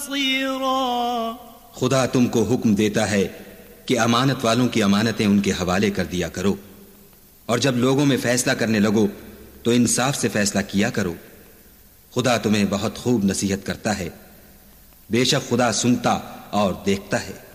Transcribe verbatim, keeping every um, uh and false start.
खुदा तुमको हुक्म देता है कि अमानत वालों की अमानतें उनके हवाले कर दिया करो, और जब लोगों में फैसला करने लगो तो इंसाफ से फैसला किया करो। खुदा तुम्हें बहुत खूब नसीहत करता है। बेशक खुदा सुनता और देखता है।